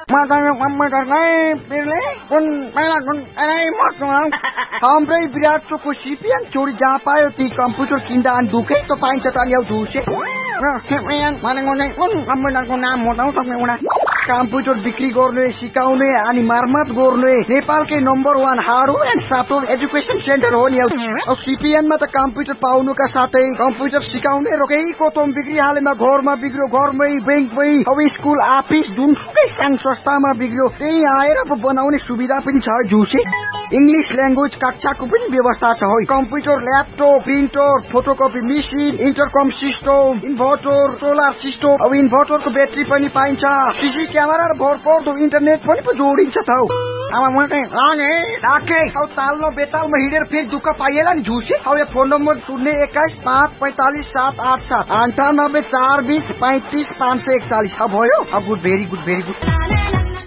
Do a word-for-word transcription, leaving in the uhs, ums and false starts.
matanya komputer kayak pilih pun malah pun ini mau hampir berat cukup sipian curi japa yo di komputer kindaan duke to pain cetan yo duse nah yang mana ngone pun komputer ko नाम हो ताउ सक्ने उना computer बिक्री गर्ने सिकाउने अनि मर्मत गर्ने नेपालकै number one hardware and software education centre हो नि अब सीपीएन मा त कम्प्युटर पाउनुका साथै कम्प्युटर सिकाउने र केही कोतम बिक्री हालेमा घरमा बिग्रियो घरमै बैंकमै अब स्कुल अफिस जुनसुकै संघ संस्थामा बिग्रियो त्यही आएर अब बनाउने सुविधा पनि छ जुसे इंग्लिश ल्याङ्ग्वेज कक्षाको पनि व्यवस्था छ है computer laptop printer photocopy machine इन्टरकम system inverter solar system अब इन्भर्टरको ब्याट्री पनि पाइन्छ सीसी क्यामेरा र भरपर्दो इन्टरनेट पनि पो जोडिन्छ त हौ अब म चाहिँ रागे राखे अब ताल्लो बेतालमा हिँडेर फेरि दुःख पाइएला नि झुसे अब यो फोन नम्बर शून्य एक्काइस पाँच पैंतालीस सात आठ सात अन्ठानब्बे चार बीस पैंतीस पाँच सय एकचालीस अब भयो अब good very good very good